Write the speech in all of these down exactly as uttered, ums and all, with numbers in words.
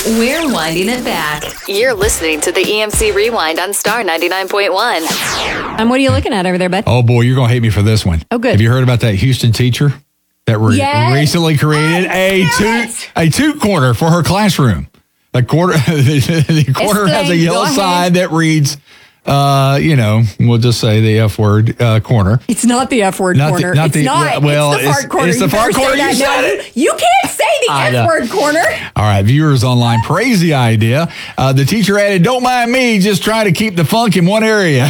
We're winding it back. You're listening to the E M C Rewind on Star ninety-nine point one. And what are you looking at over there, bud? Oh, boy, you're going to hate me for this one. Oh, good. Have you heard about that Houston teacher that re- Yes. recently created a toot, a toot corner for her classroom? The corner, the, the corner has a Explain. yellow Go ahead. sign that reads, uh, you know, we'll just say the F word uh, corner. It's not the F word Not the- corner. not it's the- not. well, it's the it's- fart corner. it's the You fart better corner. say You that said now. it. You can't say the I know. F word corner. All right, viewers online praise the idea. Uh, the teacher added, "Don't mind me, just trying to keep the funk in one area."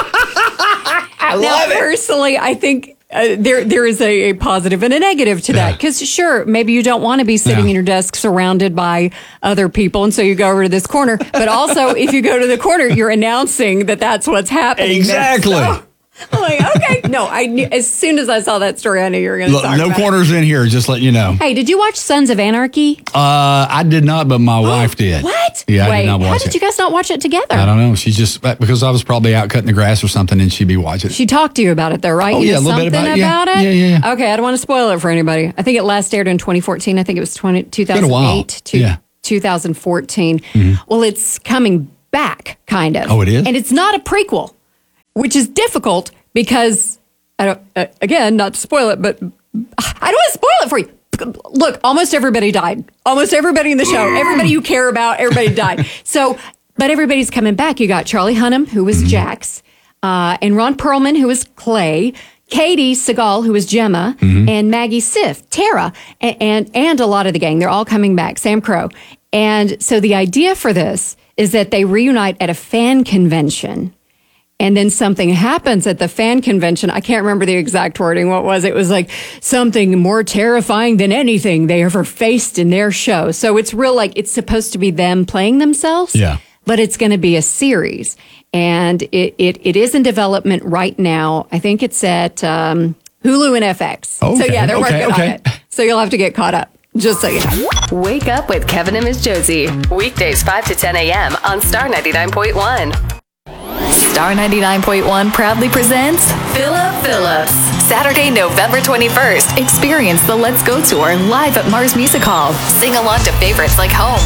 I Now, love it. personally, I think uh, there there is a, a positive and a negative to that. Yeah. Because sure, maybe you don't want to be sitting Yeah. in your desk surrounded by other people, and so you go over to this corner. But also, if you go to the corner, you're announcing that that's what's happening. Exactly. So, I'm like, okay, no. I knew, as soon as I saw that story, I knew you were going to Look, talk no about corners in here, just let you know. it. Hey, did you watch Sons of Anarchy? Uh, I did not, but my wife did. What? Yeah, I Wait, did not watch how did it. you guys not watch it together? I don't know. She just, because I was probably out cutting the grass or something, and she'd be watching. She talked to you about it, though, right? Oh, You yeah, know a little bit something about it, yeah. about it? Yeah, yeah, yeah. Okay, I don't want to spoil it for anybody. I think it last aired in twenty fourteen. I think it was twenty, two thousand eight been a while. to Yeah. two thousand fourteen. Well, it's coming back, kind of. Oh, it is? And it's not a prequel, which is difficult because, I don't, uh, again, not to spoil it, but I don't want to spoil it for you. Look, almost everybody died. Almost everybody in the show, everybody you care about, everybody died. So, but everybody's coming back. You got Charlie Hunnam, who was Jax, uh, and Ron Perlman, who was Clay, Katie Seagal, who was Gemma, and Maggie Sif, Tara, and, and and a lot of the gang. They're all coming back. Sam Crow. And so the idea for this is that they reunite at a fan convention. And then something happens at the fan convention. I can't remember the exact wording. What was it? It was like something more terrifying than anything they ever faced in their show. So it's real, like it's supposed to be them playing themselves. Yeah. But it's going to be a series. And it, it, it is in development right now. I think it's at um, Hulu and F X. So Okay, yeah, they're okay, working okay. on it. So you'll have to get caught up. Just so you know. Wake up with Kevin and Miss Josie. Weekdays five to ten a.m. on Star ninety-nine point one. Star ninety-nine point one proudly presents Philip Phillips. Saturday, November twenty-first. Experience the Let's Go Tour live at Mars Music Hall. Sing along to favorites like Home,